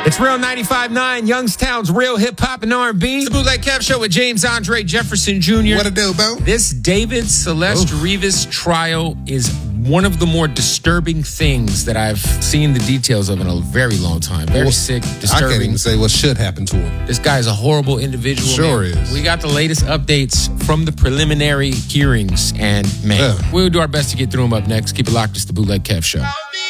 It's Real 95.9, Youngstown's real hip-hop and R&B. It's the Bootleg Kev Show with James Andre Jefferson Jr. What it do, Bo? This David Celeste Rivas trial is one of the more disturbing things that I've seen the details of in a very long time. Very sick, disturbing. I can't even say what should happen to him. This guy is a horrible individual. Sure man. is. We got the latest updates from the preliminary hearings, and man, we'll do our best to get through them up next. Keep it locked. It's the Bootleg Kev Show.